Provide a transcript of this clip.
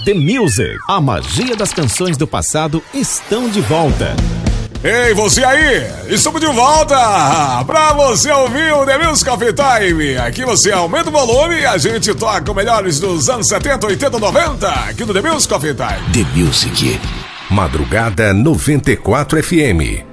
The Music, a magia das canções do passado estão de volta. Ei, você aí, estamos de volta pra você ouvir o The Music Coffee Time. Aqui você aumenta o volume e a gente toca o melhores dos anos 70, 80, 90 aqui no The Music Coffee Time. The Music, Madrugada 94 FM.